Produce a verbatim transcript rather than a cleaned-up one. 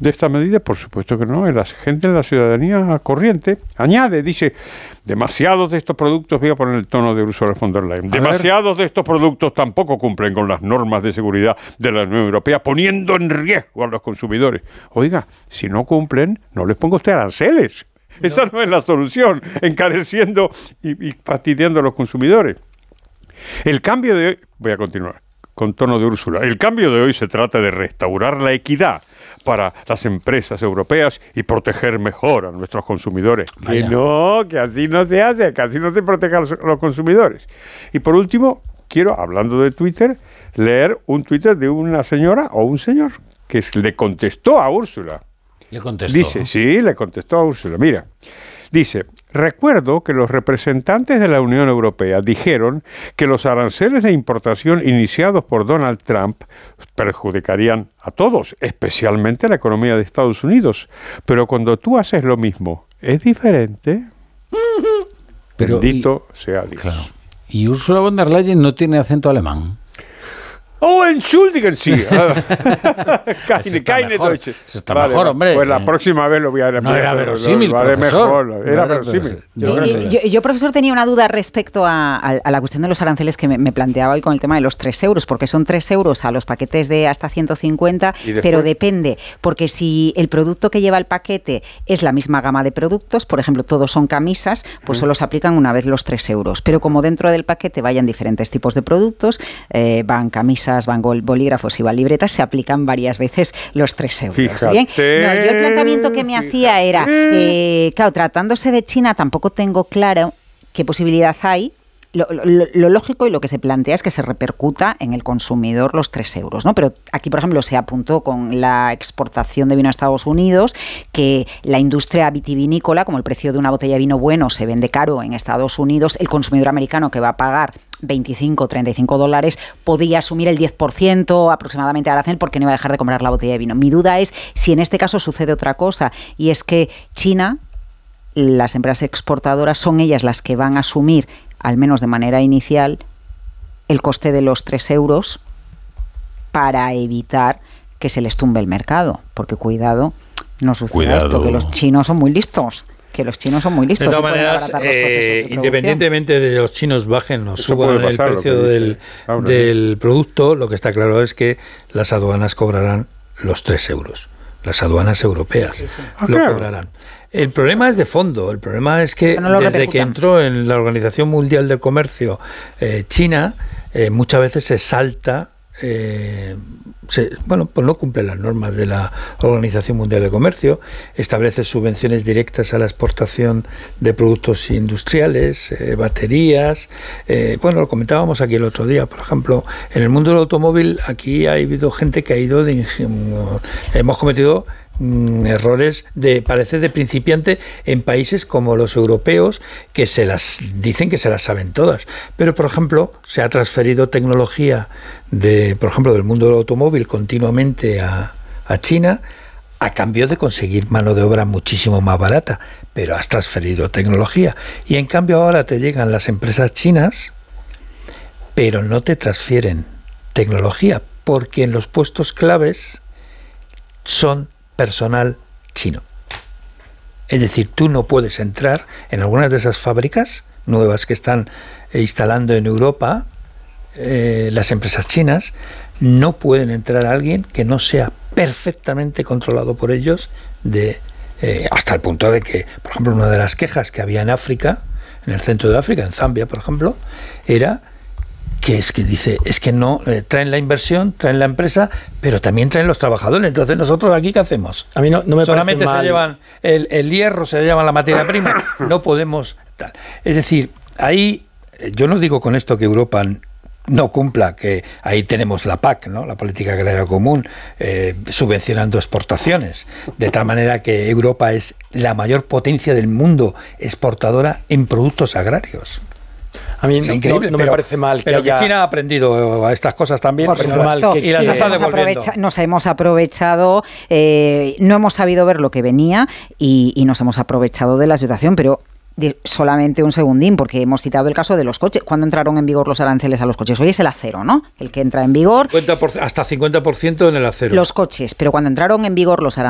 de esta medida? Por supuesto que no, es la gente de la ciudadanía corriente. Añade, dice, demasiados de estos productos, voy a poner el tono de Ursula von der Leyen, demasiados de estos productos tampoco cumplen con las normas de seguridad de la Unión Europea, poniendo en riesgo a los consumidores. Oiga, si no cumplen, no les ponga usted aranceles. No. Esa no es la solución, encareciendo y, y fastidiando a los consumidores. El cambio de hoy, voy a continuar con tono de Úrsula, el cambio de hoy se trata de restaurar la equidad para las empresas europeas y proteger mejor a nuestros consumidores. Vaya. Que no, que así no se hace, que así no se protege a los, a los consumidores. Y por último, quiero, hablando de Twitter, leer un Twitter de una señora o un señor que le contestó a Úrsula. ¿Le contestó? Dice, sí, le contestó a Úrsula. Mira, dice, recuerdo que los representantes de la Unión Europea dijeron que los aranceles de importación iniciados por Donald Trump perjudicarían a todos, especialmente a la economía de Estados Unidos. Pero cuando tú haces lo mismo, ¿es diferente? Pero, bendito y, sea Dios. Claro. ¿Y Ursula von der Leyen no tiene acento alemán? Oh, entschuldigen Sie. Keine, keine Deutsche. Eso está vale, mejor, hombre. Pues la próxima vez lo voy a repetir. No era verosímil, lo, lo profesor. Mejor. Era no verosímil. Yo, yo, yo, yo, profesor, tenía una duda respecto a, a, a la cuestión de los aranceles que me, me planteaba hoy con el tema de los tres euros, porque son tres euros a los paquetes de hasta ciento cincuenta, pero depende, porque si el producto que lleva el paquete es la misma gama de productos, por ejemplo, todos son camisas, pues solo se aplican una vez los tres euros. Pero como dentro del paquete vayan diferentes tipos de productos, eh, van camisas, van bolígrafos y van libretas, se aplican varias veces los tres euros. Fíjate, ¿bien? No, yo el planteamiento que me fíjate. hacía era, eh, claro, tratándose de China tampoco tengo claro qué posibilidad hay. Lo, lo, lo lógico y lo que se plantea es que se repercuta en el consumidor los tres euros, ¿no? Pero aquí, por ejemplo, se apuntó con la exportación de vino a Estados Unidos que la industria vitivinícola, como el precio de una botella de vino bueno se vende caro en Estados Unidos, el consumidor americano que va a pagar veinticinco o treinta y cinco dólares podía asumir el diez por ciento aproximadamente de arancel porque no iba a dejar de comprar la botella de vino. Mi duda es si en este caso sucede otra cosa, y es que China, las empresas exportadoras, son ellas las que van a asumir, al menos de manera inicial, el coste de los tres euros para evitar que se les tumbe el mercado. Porque cuidado, no suceda cuidado. esto, que los chinos son muy listos. Que los chinos son muy listos. De todas maneras, eh, de independientemente de los chinos bajen o suban el precio del, del producto, lo que está claro es que las aduanas cobrarán los tres euros. Las aduanas europeas sí, sí, sí. lo okay. cobrarán. El problema es de fondo. El problema es que no desde que entró en la Organización Mundial del Comercio eh, China, eh, muchas veces se salta, eh, se, bueno, pues no cumple las normas de la Organización Mundial del Comercio, establece subvenciones directas a la exportación de productos industriales, eh, baterías. Eh, bueno, lo comentábamos aquí el otro día, por ejemplo, en el mundo del automóvil aquí ha habido gente que ha ido de ingenuo, hemos cometido errores de parece de principiante en países como los europeos que se las dicen que se las saben todas, pero por ejemplo se ha transferido tecnología de por ejemplo del mundo del automóvil continuamente a, a China a cambio de conseguir mano de obra muchísimo más barata, pero has transferido tecnología y en cambio ahora te llegan las empresas chinas pero no te transfieren tecnología porque en los puestos claves son personal chino. Es decir, tú no puedes entrar en algunas de esas fábricas nuevas que están instalando en Europa, eh, las empresas chinas, no pueden entrar a alguien que no sea perfectamente controlado por ellos, de eh, hasta el punto de que, por ejemplo, una de las quejas que había en África, en el centro de África, en Zambia, por ejemplo, era que es que dice, es que no, eh, traen la inversión, traen la empresa, pero también traen los trabajadores. Entonces, ¿nosotros aquí qué hacemos? A mí no, no me Solamente parece se mal. llevan el, el hierro, se llevan la materia prima. No podemos... Tal. Es decir, ahí, yo no digo con esto que Europa no cumpla, que ahí tenemos la P A C, ¿no? La Política Agraria Común, eh, subvencionando exportaciones, de tal manera que Europa es la mayor potencia del mundo exportadora en productos agrarios. A mí no, no, no me pero, parece mal que pero haya... que China ha aprendido a estas cosas también, por pero supuesto, mal que, y las está devolviendo. Aprovecha, nos hemos aprovechado, eh, no hemos sabido ver lo que venía y, y nos hemos aprovechado de la situación, pero de, solamente un segundín, porque hhemos citado el caso de los coches. ¿Cuándo entraron en vigor los aranceles a los coches? Hoy es el acero, ¿no? El que entra en vigor. cincuenta por ciento, hasta cincuenta por ciento en el acero. Los coches, pero cuando entraron en vigor los aranceles